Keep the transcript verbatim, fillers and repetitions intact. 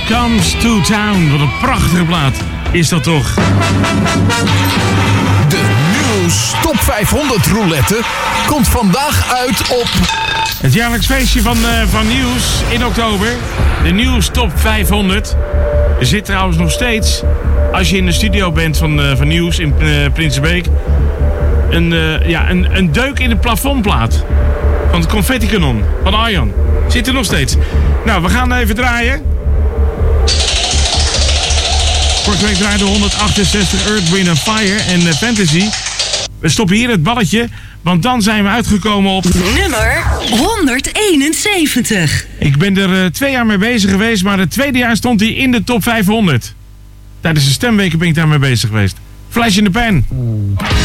Comes to Town. Wat een prachtige plaat is dat toch. De Nieuws Top vijfhonderd roulette komt vandaag uit op... Het jaarlijks feestje van, uh, van Nieuws in oktober. De Nieuws Top vijfhonderd. Er zit trouwens nog steeds, als je in de studio bent van, uh, van Nieuws in uh, Prinsenbeek... Een, uh, ja, een, een deuk in de plafondplaat. Van het confetti-kanon van Arjan. Zit er nog steeds. Nou, we gaan even draaien. Vorige week draaiden we honderdachtenzestig Earth, Wind and Fire en uh, Fantasy. We stoppen hier het balletje, want dan zijn we uitgekomen op... Nummer honderdeenenzeventig. Ik ben er uh, twee jaar mee bezig geweest, maar het tweede jaar stond hij in de top vijfhonderd. Tijdens de stemweken ben ik daarmee bezig geweest. Flash in the pan.